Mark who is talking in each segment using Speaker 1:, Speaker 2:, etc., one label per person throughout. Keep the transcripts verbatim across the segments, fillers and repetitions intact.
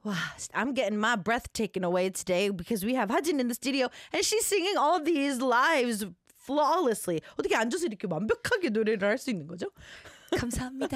Speaker 1: Wow, I'm getting my breath taken away today because we have Hajin in the studio and she's singing all these lives flawlessly. 어떻게 앉아서 이렇게 완벽하게 노래를 할 수 있는 거죠?
Speaker 2: 감사합니다.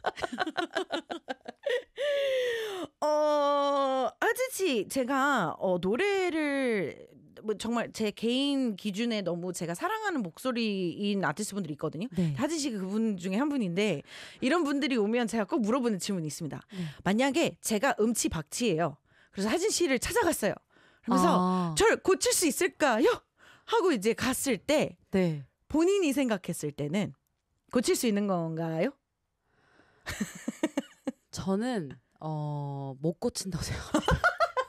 Speaker 1: 어, 하진 씨, 제가 어, 노래를 뭐 정말 제 개인 기준에 너무 제가 사랑하는 목소리인 아티스트 분들이 있거든요.
Speaker 2: 네.
Speaker 1: 하진 씨가 그분 중에 한 분인데 이런 분들이 오면 제가 꼭 물어보는 질문이 있습니다.
Speaker 2: 네.
Speaker 1: 만약에 제가 음치 박치예요. 그래서 하진 씨를 찾아갔어요. 그러면서
Speaker 2: 아.
Speaker 1: 절 고칠 수 있을까요? 하고 이제 갔을 때
Speaker 2: 네.
Speaker 1: 본인이 생각했을 때는 고칠 수 있는 건가요?
Speaker 2: 저는 어, 못 고친다고 생각합니다.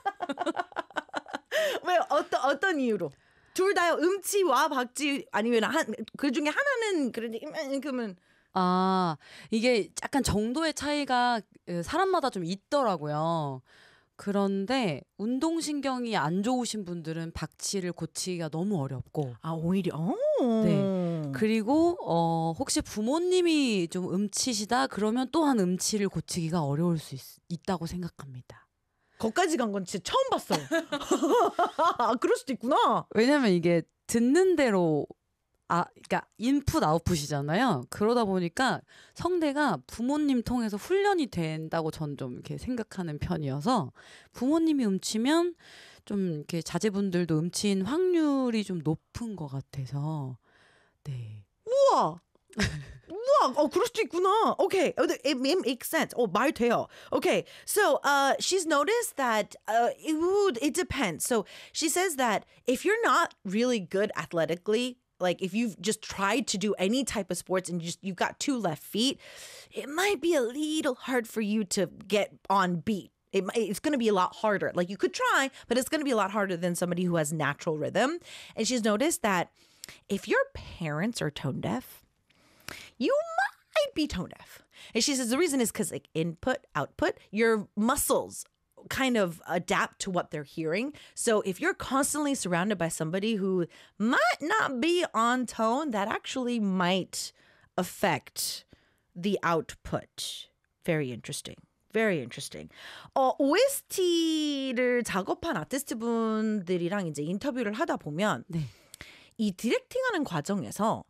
Speaker 1: 왜 어떤 어떤 이유로? 둘 다요. 음치와 박치 아니면 한 그 중에 하나는 그래도 이만큼은
Speaker 2: 아, 이게 약간 정도의 차이가 사람마다 좀 있더라고요. 그런데 운동신경이 안 좋으신 분들은 박치를 고치기가 너무 어렵고.
Speaker 1: 아 오히려 어.
Speaker 2: 네. 그리고 어, 혹시 부모님이 좀 음치시다 그러면 또한 음치를 고치기가 어려울 수 있, 있다고 생각합니다.
Speaker 1: 거기까지 간 건 진짜 처음 봤어요. 아, 그럴 수도 있구나.
Speaker 2: 왜냐면 이게 듣는 대로 아, 그러니까 인풋 아웃풋이잖아요. 그러다 보니까 성대가 부모님 통해서 훈련이 된다고 전 좀 이렇게 생각하는 편이어서 부모님이 음치면 좀 이렇게 자제분들도 음치인 확률이 좀 높은 것 같아서 네.
Speaker 1: 우와. 우와, 어 그럴 수도 있구나. Okay, oh, it, it makes sense. 어 말 돼요. Okay, so uh, she's noticed that uh, it would it depends. So she says that if you're not really good athletically, like if you've just tried to do any type of sports and just you've got two left feet, it might be a little hard for you to get on beat. It, it's going to be a lot harder. Like you could try, but it's going to be a lot harder than somebody who has natural rhythm. And she's noticed that if your parents are tone deaf, you might be tone deaf. And she says the reason is because like input, output, your muscles kind of adapt to what they're hearing. So if you're constantly surrounded by somebody who might not be on tone, that actually might affect the output. Very interesting. Very interesting. 어, 오에스티를 작업한 아티스트 분들이랑 이제 인터뷰를 하다 보면
Speaker 2: 네.
Speaker 1: 이 디렉팅하는 과정에서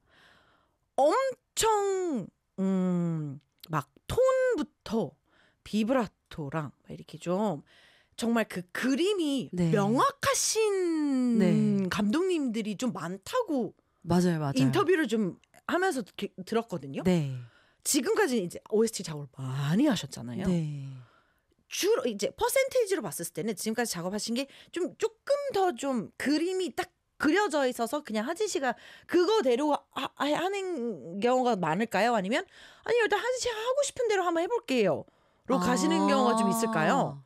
Speaker 1: 엄청 음, 막 톤부터 비브라토랑 이렇게 좀 정말 그 그림이
Speaker 2: 네.
Speaker 1: 명확하신
Speaker 2: 네.
Speaker 1: 감독님들이 좀 많다고
Speaker 2: 맞아요, 맞아요.
Speaker 1: 인터뷰를 좀 하면서 기, 들었거든요.
Speaker 2: 네.
Speaker 1: 지금까지 이제 오에스티 작업을 많이 하셨잖아요.
Speaker 2: 네.
Speaker 1: 주로 이제 퍼센테이지로 봤을 때는 지금까지 작업하신 게 좀 조금 더 좀 그림이 딱 그려져 있어서 그냥 하진 씨가 그거대로 하, 하는 경우가 많을까요? 아니면 아니 일단 하진 씨가 하고 싶은 대로 한번 해볼게요. 로 가시는 경우가 좀 있을까요?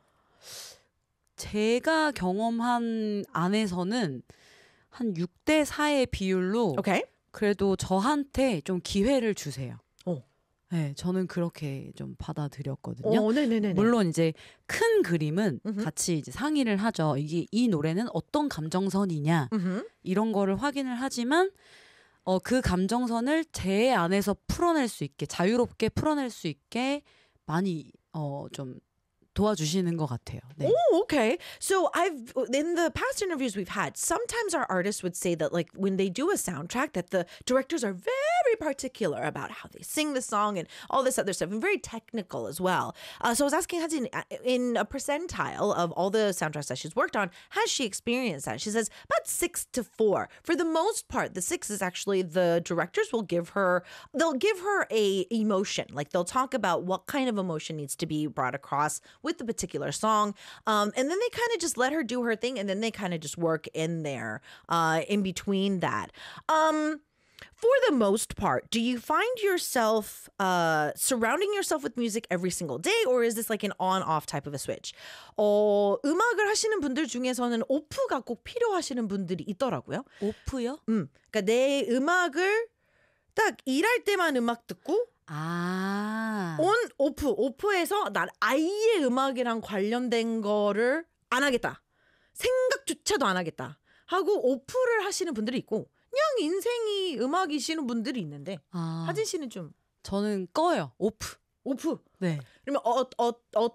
Speaker 2: 제가 경험한 안에서는 한 육 대 사의 비율로
Speaker 1: 오케이.
Speaker 2: 그래도 저한테 좀 기회를 주세요.
Speaker 1: 어.
Speaker 2: 네, 저는 그렇게 좀 받아들였거든요.
Speaker 1: 어, 네네네.
Speaker 2: 물론 이제 큰 그림은
Speaker 1: 음흠.
Speaker 2: 같이 이제 상의를 하죠. 이게 이 노래는 어떤 감정선이냐
Speaker 1: 음흠.
Speaker 2: 이런 거를 확인을 하지만 어, 그 감정선을 제 안에서 풀어낼 수 있게 자유롭게 풀어낼 수 있게 많이 어, 좀 도와주시는 것 같아요. 네.
Speaker 1: Oh, okay. So I've in the past interviews we've had, sometimes our artists would say that like when they do a soundtrack that the directors are very particular about how they sing the song and all this other stuff and very technical as well. Uh, so I was asking Hajin in a percentile of all the soundtracks that she's worked on, has she experienced that? She says about six to four. For the most part, the six is actually the directors will give her, they'll give her a emotion. Like they'll talk about what kind of emotion needs to be brought across with the particular song. Um, and then they kind of just let her do her thing and then they kind of just work in there uh, in between that. Um, for the most part, do you find yourself uh, surrounding yourself with music every single day or is this like an on-off type of a switch? 어, 음악을 하시는 분들 중에서는 오프가 꼭 필요하시는 분들이 있더라고요.
Speaker 2: 오프요?
Speaker 1: 음, 그러니까 내 음악을 딱 일할 때만 음악 듣고
Speaker 2: 아.
Speaker 1: 온 오프 오프에서 난 아예 음악이랑 관련된 거를 안 하겠다. 생각조차도 안 하겠다. 하고 오프를 하시는 분들이 있고 그냥 인생이 음악이시는 분들이 있는데
Speaker 2: 아.
Speaker 1: 하진 씨는 좀
Speaker 2: 저는 꺼요. 오프.
Speaker 1: 오프.
Speaker 2: 네.
Speaker 1: 그러면 어, 어, 어,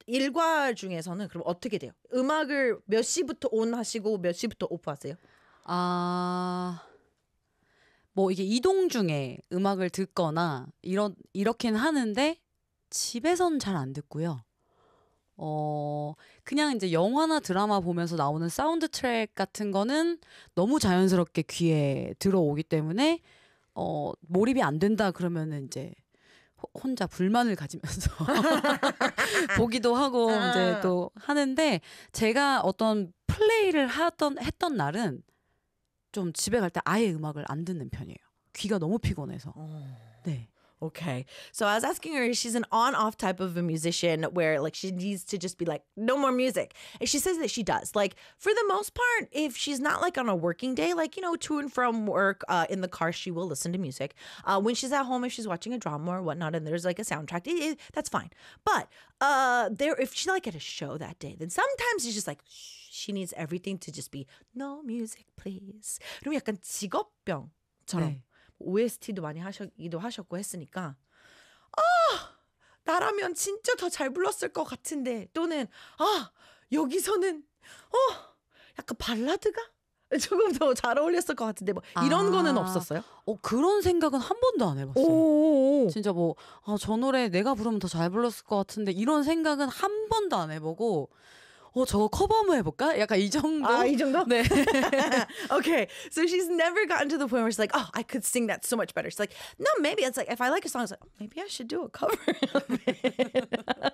Speaker 1: 일과 중에서는 그럼 어떻게 돼요? 음악을 몇 시부터 온 하시고 몇 시부터 오프 하세요?
Speaker 2: 아, 뭐 이게 이동 중에 음악을 듣거나 이런 이렇게는 하는데 집에선 잘 안 듣고요. 어, 그냥 이제 영화나 드라마 보면서 나오는 사운드 트랙 같은 거는 너무 자연스럽게 귀에 들어오기 때문에 어, 몰입이 안 된다 그러면은 이제 호- 혼자 불만을 가지면서 보기도 하고
Speaker 1: 아.
Speaker 2: 이제 또 하는데 제가 어떤 플레이를 하던 했던 날은 좀 집에 갈 때 아예 음악을 안 듣는 편이에요. 귀가 너무 피곤해서. 네.
Speaker 1: Okay. So I was asking her, she's an on-off type of a musician where like she needs to just be like, no more music. And she says that she does. Like for the most part, if she's not like on a working day, like, you know, to and from work uh, in the car, she will listen to music. Uh, when she's at home, if she's watching a drama or whatnot, and there's like a soundtrack, it, it, that's fine. But uh, there, if she's like at a show that day, then sometimes it's just like, shh, she needs everything to just be no music, please. 그럼 약간 직업병처럼.
Speaker 2: 네.
Speaker 1: 오에스티도 많이 하셨기도 하셨고 했으니까 아 나라면 진짜 더 잘 불렀을 것 같은데 또는 아 여기서는 어 약간 발라드가 조금 더 잘 어울렸을 것 같은데 뭐 이런
Speaker 2: 아.
Speaker 1: 거는 없었어요?
Speaker 2: 어, 그런 생각은 한 번도 안 해봤어요.
Speaker 1: 오.
Speaker 2: 진짜 뭐, 아, 저 노래 내가 부르면 더 잘 불렀을 것 같은데 이런 생각은 한 번도 안 해보고 어, 저거 커버 한번 해볼까? 약간 이 정도?
Speaker 1: 아, 이 정도?
Speaker 2: 네.
Speaker 1: Okay, so she's never gotten to the point where she's like, oh, I could sing that so much better. She's like, no, maybe it's like, if I like a song, it's like, oh, maybe I should do a cover of it.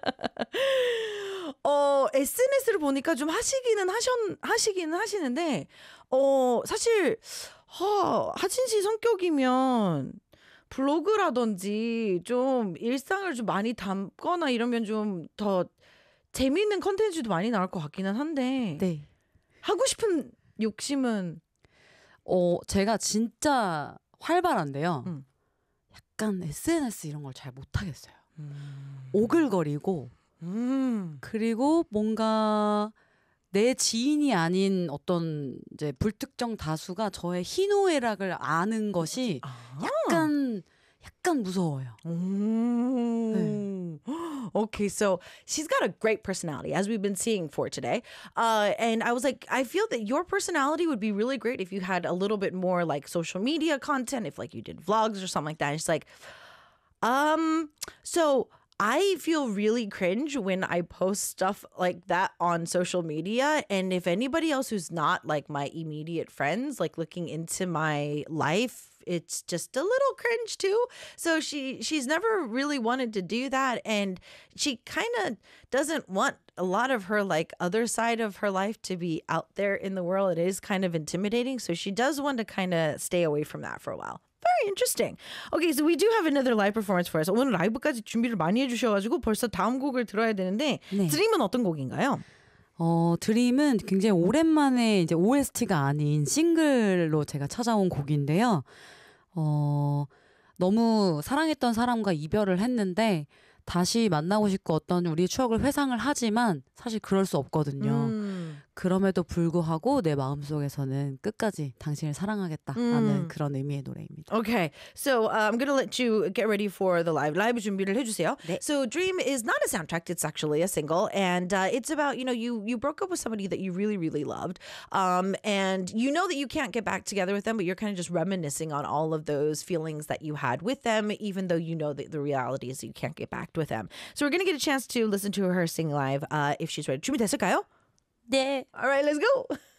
Speaker 1: 어, 에스엔에스를 보니까 좀 하시기는 하셨, 하시기는 하시는데, 어, 사실, 어, 하진 씨 성격이면, 블로그라든지 좀 일상을 좀 많이 담거나 이러면 좀 더 재미있는 컨텐츠도 많이 나올 것 같기는 한데
Speaker 2: 네.
Speaker 1: 하고 싶은 욕심은
Speaker 2: 어, 제가 진짜 활발한데요.
Speaker 1: 음.
Speaker 2: 약간 에스엔에스 이런 걸 잘 못하겠어요.
Speaker 1: 음.
Speaker 2: 오글거리고
Speaker 1: 음.
Speaker 2: 그리고 뭔가 내 지인이 아닌 어떤 이제 불특정 다수가 저의 희노애락을 아는 것이
Speaker 1: 아.
Speaker 2: 약간 약간 무서워요.
Speaker 1: 음. Okay, so she's got a great personality, as we've been seeing for today. Uh, and I was like, I feel that your personality would be really great if you had a little bit more like social media content, if like you did vlogs or something like that. And she's like, um, so I feel really cringe when I post stuff like that on social media. And if anybody else who's not like my immediate friends, like looking into my life, it's just a little cringe too. So she she's never really wanted to do that, and she kind of doesn't want a lot of her like other side of her life to be out there in the world. It is kind of intimidating, so she does want to kind of stay away from that for a while. Very interesting. Okay, so we do have another live performance for us. 오늘 라이브까지 준비를 많이 해주셔가지고 벌써 다음 곡을 들어야 되는데
Speaker 2: 네.
Speaker 1: 드림은 어떤 곡인가요?
Speaker 2: 어, 드림은 굉장히 오랜만에 이제 오에스티가 아닌 싱글로 제가 찾아온 곡인데요. 어, 너무 사랑했던 사람과 이별을 했는데 다시 만나고 싶고 어떤 우리의 추억을 회상을 하지만 사실 그럴 수 없거든요.
Speaker 1: 음.
Speaker 2: 그럼에도 불구하고 내 마음속에서는 끝까지 당신을 사랑하겠다라는
Speaker 1: 음.
Speaker 2: 그런 의미의 노래입니다.
Speaker 1: Okay, so uh, I'm gonna let you get ready for the live. Live 준비를 해주세요.
Speaker 2: 네.
Speaker 1: So Dream is not a soundtrack; it's actually a single, and uh, it's about you know you you broke up with somebody that you really really loved, um, and you know that you can't get back together with them, but you're kind of just reminiscing on all of those feelings that you had with them, even though you know that the reality is you can't get back with them. So we're gonna get a chance to listen to her sing live uh, if she's ready. 준비됐을까요?
Speaker 2: 네.
Speaker 1: All right, let's go.